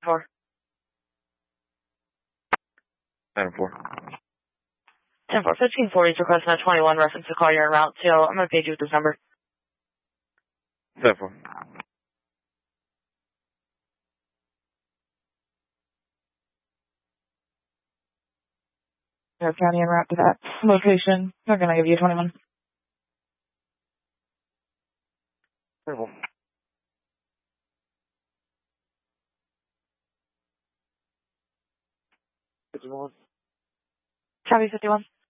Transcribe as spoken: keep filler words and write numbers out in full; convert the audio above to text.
Four. Item four. ten four. fifteen forty is requesting a twenty-one reference to call you en route to. I'm going to page you with this number. Seven four. Harris County en route to that location. They're going to give you twenty-one. Seven four. fifty-one. Copy fifty-one.